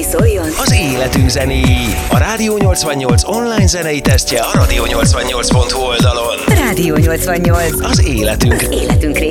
szóljon az életünk zenéi. A Rádió 88 online zenei tesztje a radio88.hu oldalon. Rádió 88. Az életünk